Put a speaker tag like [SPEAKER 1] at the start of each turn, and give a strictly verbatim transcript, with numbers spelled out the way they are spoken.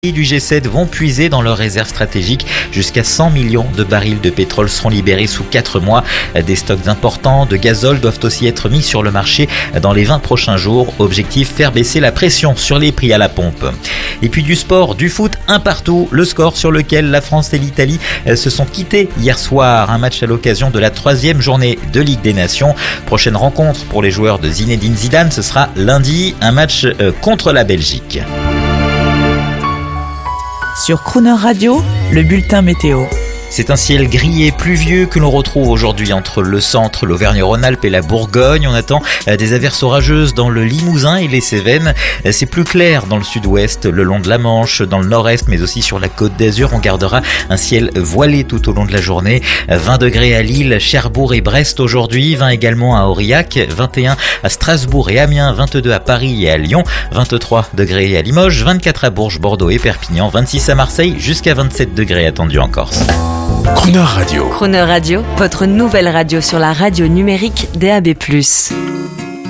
[SPEAKER 1] Les pays du G sept vont puiser dans leurs réserves stratégiques. Jusqu'à cent millions de barils de pétrole seront libérés sous quatre mois. Des stocks importants de gazole doivent aussi être mis sur le marché dans les vingt prochains jours. Objectif, faire baisser la pression sur les prix à la pompe. Et puis du sport, du foot, un partout. Le score sur lequel la France et l'Italie se sont quittés hier soir. Un match à l'occasion de la troisième journée de Ligue des Nations. Prochaine rencontre pour les joueurs de Zinedine Zidane, ce sera lundi. Un match contre la Belgique.
[SPEAKER 2] Sur Crooner Radio, le bulletin météo.
[SPEAKER 1] C'est un ciel gris et pluvieux que l'on retrouve aujourd'hui entre le centre, l'Auvergne-Rhône-Alpes et la Bourgogne. On attend des averses orageuses dans le Limousin et les Cévennes. C'est plus clair dans le sud-ouest, le long de la Manche, dans le nord-est, mais aussi sur la Côte d'Azur. On gardera un ciel voilé tout au long de la journée. vingt degrés à Lille, Cherbourg et Brest aujourd'hui, vingt également à Aurillac, vingt et un à Strasbourg et Amiens, vingt-deux à Paris et à Lyon, vingt-trois degrés à Limoges, vingt-quatre à Bourges, Bordeaux et Perpignan, vingt-six à Marseille, jusqu'à vingt-sept degrés attendus en Corse.
[SPEAKER 3] Crooner Radio.
[SPEAKER 4] Crooner Radio, votre nouvelle radio sur la radio numérique D A B plus.